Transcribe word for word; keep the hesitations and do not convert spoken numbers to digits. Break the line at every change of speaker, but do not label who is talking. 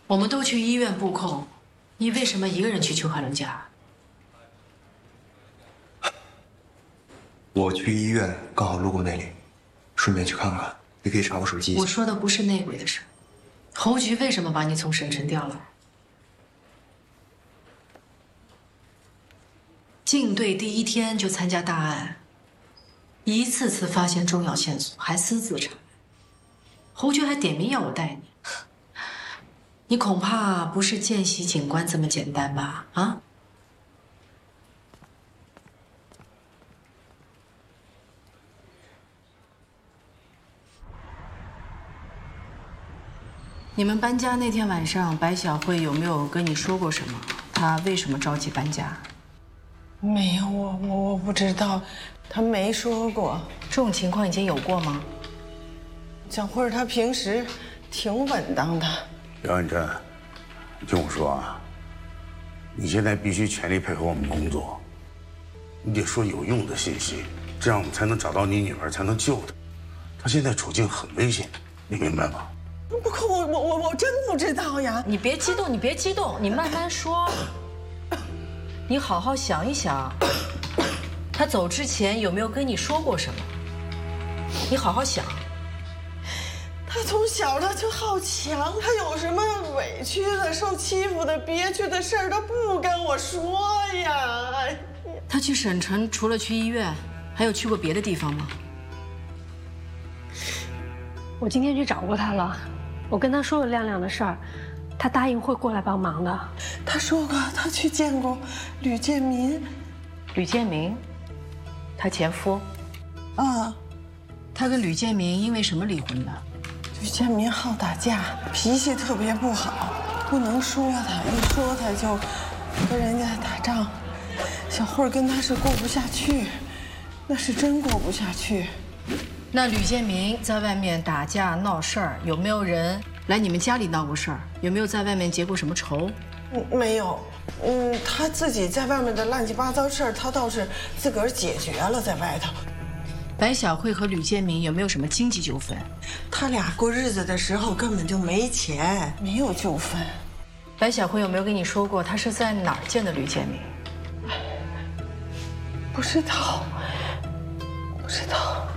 我们都去医院布控，你为什么一个人去邱海伦家？
我去医院刚好路过那里，顺便去看看，也可以查我手机。
我说的不是内鬼的事。侯局为什么把你从省城调来？进队第一天就参加大案，一次次发现重要线索，还私自查。侯局还点名要我带你，你恐怕不是见习警官这么简单吧？啊？你们搬家那天晚上，白小慧有没有跟你说过什么？她为什么着急搬家？
没有，我我我不知道，她没说过。
这种情况以前有过吗？
小慧她平时挺稳当的。
姚远珍，你听我说啊，你现在必须全力配合我们工作，你得说有用的信息，这样我们才能找到你女儿，才能救她。她现在处境很危险，你明白吗？
不可我我我我真不知道呀！
你别激动，你别激动，你慢慢说。你好好想一想，他走之前有没有跟你说过什么？你好好想。
他从小他就好强，他有什么委屈的、受欺负的、憋屈的事儿，他不跟我说呀。哎，
他去省城除了去医院，还有去过别的地方吗？
我今天去找过他了。我跟他说了亮亮的事儿，他答应会过来帮忙的。
他说过他去见过吕建民。
吕建民，他前夫。
啊，
他跟吕建民因为什么离婚的？
吕建民好打架，脾气特别不好，不能说他，一说他就跟人家打仗。小慧跟他是过不下去，那是真过不下去。
那吕建民在外面打架闹事儿，有没有人来你们家里闹过事儿？有没有在外面结过什么仇？
嗯，没有。嗯，他自己在外面的乱七八糟事儿，他倒是自个儿解决了，在外头。
白小慧和吕建民有没有什么经济纠纷？
他俩过日子的时候根本就没钱，没有纠纷。
白小慧有没有跟你说过她是在哪儿见的吕建民？
不知道，不知道。